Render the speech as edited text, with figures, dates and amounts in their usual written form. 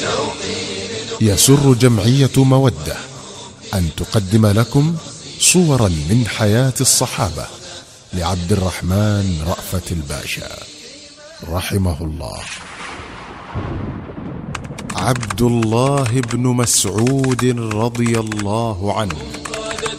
يسر جمعية مودة أن تقدم لكم صورا من حياة الصحابة لعبد الرحمن رأفت الباشا رحمه الله. عبد الله بن مسعود رضي الله عنه